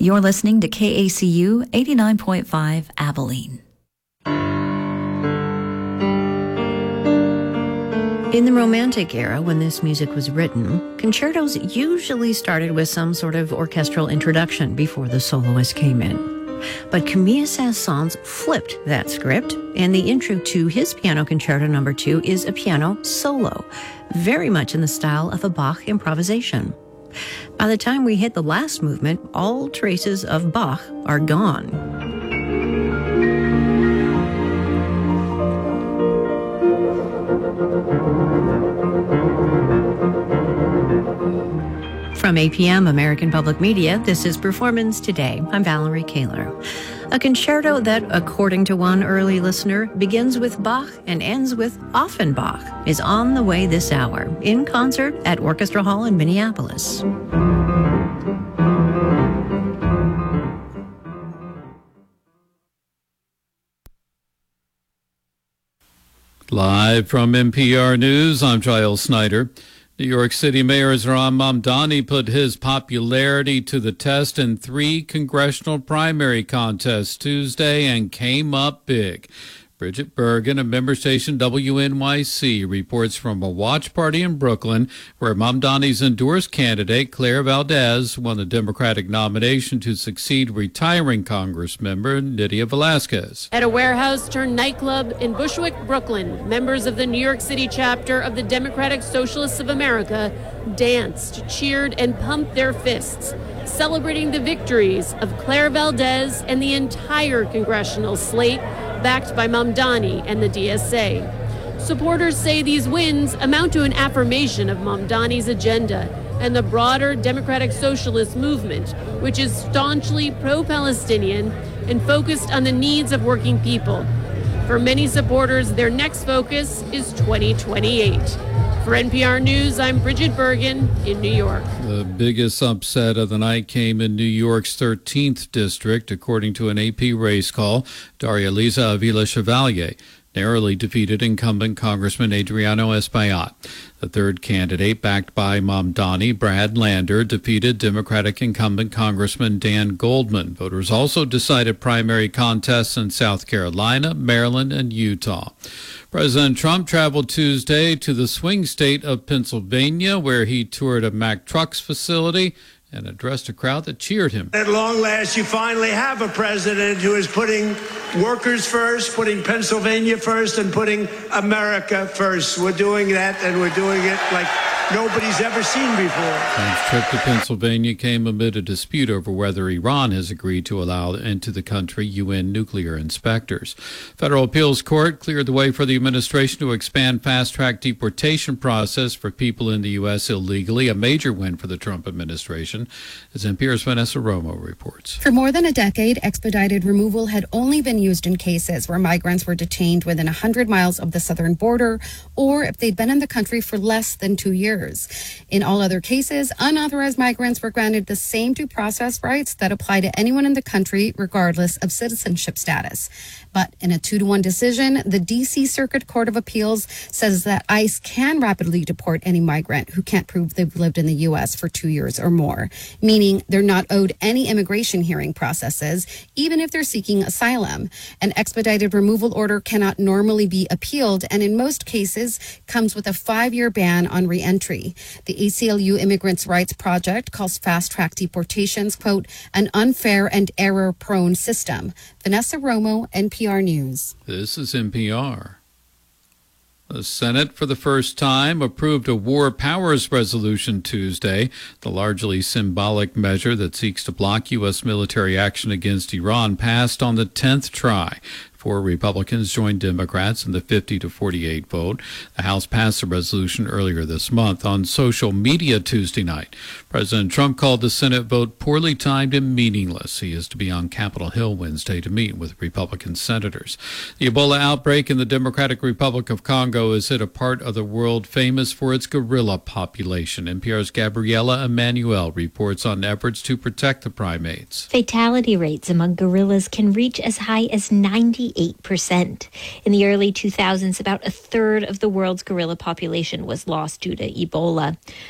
You're listening to KACU 89.5 Abilene. In the Romantic era, when this music was written, concertos usually started with some sort of orchestral introduction before the soloist came in. But Camille Saint-Saëns flipped that script, and the intro to his Piano Concerto No. 2 is a piano solo, very much in the style of a Bach improvisation. By the time we hit the last movement, all traces of Bach are gone. From APM, American Public Media, this is Performance Today. I'm Valerie Kaler. A concerto that, according to one early listener, begins with Bach and ends with Offenbach is on the way this hour, in concert at Orchestra Hall in Minneapolis. Live from NPR News, I'm Giles Snyder. New York City Mayor Zohran Mamdani put his popularity to the test in 3 congressional primary contests Tuesday and came up big. Bridget Bergen of member station WNYC reports from a watch party in Brooklyn where Mamdani's endorsed candidate, Claire Valdez, won the Democratic nomination to succeed retiring Congressmember Nydia Velázquez. At a warehouse turned nightclub in Bushwick, Brooklyn, members of the New York City chapter of the Democratic Socialists of America danced, cheered, and pumped their fists, celebrating the victories of Claire Valdez and the entire congressional slate backed by Mamdani and the DSA. Supporters say these wins amount to an affirmation of Mamdani's agenda and the broader democratic socialist movement, which is staunchly pro-Palestinian and focused on the needs of working people. For many supporters, their next focus is 2028. For NPR News, I'm Bridget Bergen in New York. The biggest upset of the night came in New York's 13th district, according to an AP race call. Daria Liza Avila Chevalier narrowly defeated incumbent Congressman Adriano Espaillat. The third candidate, backed by Mamdani, Brad Lander, defeated Democratic incumbent Congressman Dan Goldman. Voters also decided primary contests in South Carolina, Maryland, and Utah. President Trump traveled Tuesday to the swing state of Pennsylvania, where he toured a Mack Trucks facility and addressed a crowd that cheered him. At long last, you finally have a president who is putting workers first, putting Pennsylvania first, and putting America first. We're doing that, and we're doing it like nobody's ever seen before. Trump's trip to Pennsylvania came amid a dispute over whether Iran has agreed to allow into the country UN nuclear inspectors. Federal appeals court cleared the way for the administration to expand fast-track deportation process for people in the U.S. illegally, a major win for the Trump administration, as NPR's Vanessa Romo reports. For more than a decade, expedited removal had only been used in cases where migrants were detained within 100 miles of the southern border, or if they'd been in the country for less than 2 years. In all other cases, unauthorized migrants were granted the same due process rights that apply to anyone in the country, regardless of citizenship status. But in a 2-1 decision, the D.C. Circuit Court of Appeals says that ICE can rapidly deport any migrant who can't prove they've lived in the U.S. for 2 years or more, meaning they're not owed any immigration hearing processes, even if they're seeking asylum. An expedited removal order cannot normally be appealed, and in most cases comes with a 5-year ban on reentry. The ACLU Immigrants' Rights Project calls fast-track deportations, quote, an unfair and error-prone system. Vanessa Romo, NPR News. This is NPR. The Senate, for the first time, approved a War Powers Resolution Tuesday, the largely symbolic measure that seeks to block U.S. military action against Iran passed on the 10th try. 4 Republicans joined Democrats in the 50-48 vote. The House passed the resolution earlier this month. On social media Tuesday night, President Trump called the Senate vote poorly timed and meaningless. He is to be on Capitol Hill Wednesday to meet with Republican senators. The Ebola outbreak in the Democratic Republic of Congo has hit a part of the world famous for its gorilla population. NPR's Gabriela Emanuel reports on efforts to protect the primates. Fatality rates among gorillas can reach as high as 98%. In the early 2000s, about a third of the world's gorilla population was lost due to Ebola.